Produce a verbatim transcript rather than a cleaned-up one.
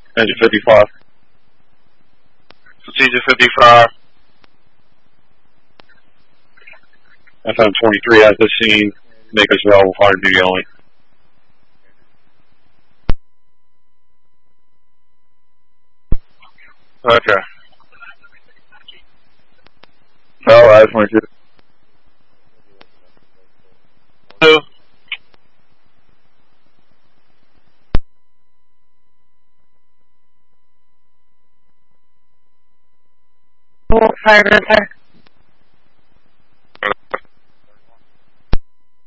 Engine fifty-five. Strategic fifty-five. F M twenty-three at the scene. Make us available hard duty only. Okay. Alright, twenty-two. Two. Fire, fire.